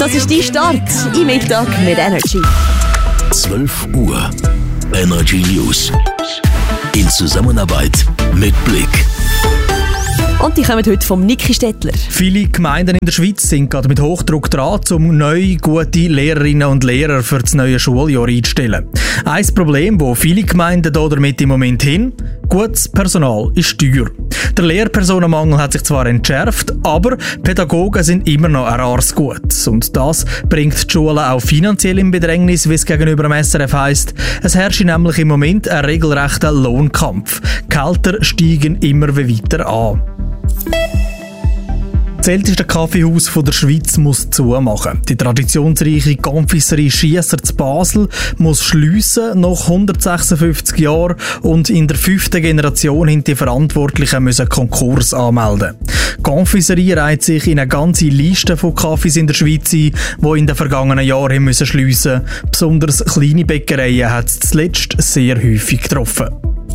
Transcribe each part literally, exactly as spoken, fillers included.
Das ist dein Start im Mittag mit Energy. zwölf Uhr. Energy News. In Zusammenarbeit mit Blick. Und die kommen heute vom Niki Stettler. Viele Gemeinden in der Schweiz sind gerade mit Hochdruck dran, um neue, gute Lehrerinnen und Lehrer für das neue Schuljahr einzustellen. Ein Problem, das viele Gemeinden hier damit im Moment hin: gutes Personal ist teuer. Der Lehrpersonenmangel hat sich zwar entschärft, aber Pädagogen sind immer noch ein rares Gut. Und das bringt die Schulen auch finanziell in Bedrängnis, wie es gegenüber dem S R F heisst. Es herrscht nämlich im Moment ein regelrechter Lohnkampf. Die Gehälter steigen immer weiter an. Das älteste Kaffeehaus der Schweiz muss zumachen. Die traditionsreiche Confiserie Schiesser zu Basel muss schliessen nach hundertsechsundfünfzig Jahren, und in der fünften Generation haben die Verantwortlichen müssen Konkurs anmelden. Die Confiserie reiht sich in eine ganze Liste von Kaffees in der Schweiz ein, die in den vergangenen Jahren müssen schliessen. Besonders kleine Bäckereien hat es zuletzt sehr häufig getroffen.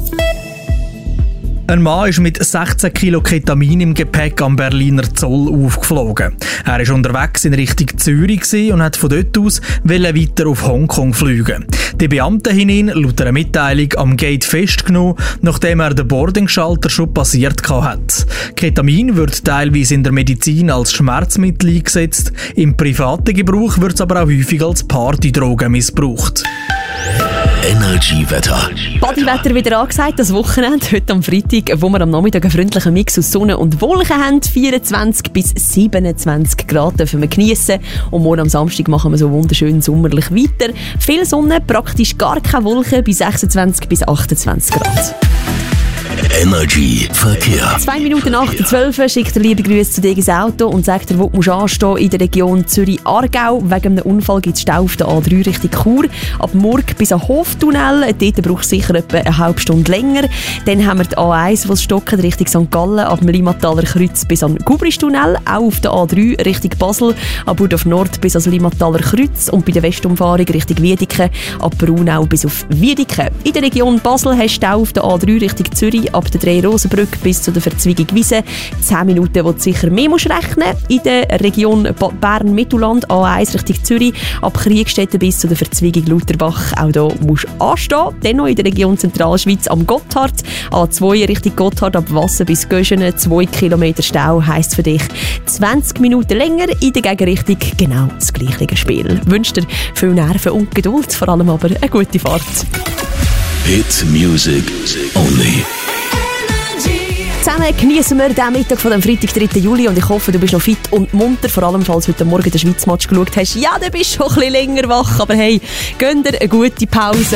Ein Mann ist mit sechzehn Kilo Ketamin im Gepäck am Berliner Zoll aufgeflogen. Er war unterwegs in Richtung Zürich und hat von dort aus weiter auf Hongkong fliegen. Die Beamten haben ihn laut einer Mitteilung am Gate festgenommen, nachdem er den Boardingschalter schon passiert hat. Ketamin wird teilweise in der Medizin als Schmerzmittel eingesetzt, im privaten Gebrauch wird es aber auch häufig als Partydroge missbraucht. Energy-Wetter. Bodywetter wieder angesagt, das Wochenende, heute am Freitag, wo wir am Nachmittag einen freundlichen Mix aus Sonne und Wolken haben. vierundzwanzig bis siebenundzwanzig Grad dürfen wir geniessen. Und morgen am Samstag machen wir so wunderschön sommerlich weiter. Viel Sonne, praktisch gar keine Wolken, bei sechsundzwanzig bis achtundzwanzig Grad. Energy Verkehr. Zwei Minuten nach der zwölf schickt er liebe Grüße zu dir ins Auto und sagt dir, wo du anstehen musst in der Region Zürich-Aargau. Wegen einem Unfall gibt es Stau auf der A drei Richtung Chur. Ab morgen bis am Hoftunnel. Dort braucht es sicher etwa eine halbe Stunde länger. Dann haben wir die A eins, die stockt Richtung Sankt Gallen, ab dem Limmataler Kreuz bis am Gubristunnel. Auch auf der A drei Richtung Basel, ab Burdorf Nord bis ans Limmataler Kreuz. Und bei der Westumfahrung Richtung Wiedeke, ab Braunau bis auf Wiedeke. In der Region Basel hast du Stau auf der A drei Richtung Zürich, ab der Drei-Rosenbrücke bis zu der Verzweigung Wiese. zehn Minuten, wo du sicher mehr musst rechnen. In der Region Bern-Mittelland, A eins Richtung Zürich, ab Kriegstetten bis zu der Verzweigung Lutherbach. Auch hier musst du anstehen. Dennoch in der Region Zentralschweiz am Gotthard. A zwei Richtung Gotthard, ab Wassen bis Göschenen. zwei Kilometer Stau heisst für dich zwanzig Minuten länger. In der Gegenrichtung genau das gleiche Spiel. Ich wünsche dir viel Nerven und Geduld, vor allem aber eine gute Fahrt. Hit Music Only. Zusammen genießen wir den Mittag von dem Freitag, dritten Juli, und ich hoffe, du bist noch fit und munter, vor allem, falls du heute Morgen den Schweiz-Match geschaut hast. Ja, du bist schon ein bisschen länger wach, aber hey, gönn dir eine gute Pause.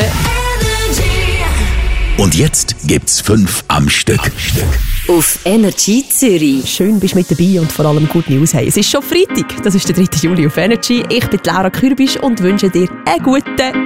Und jetzt gibt's fünf am Stück. Auf Energy Zürich. Schön, bist mit dabei und vor allem Good News. Hey, es ist schon Freitag, das ist der dritte Juli auf Energy. Ich bin Laura Kürbisch und wünsche dir einen guten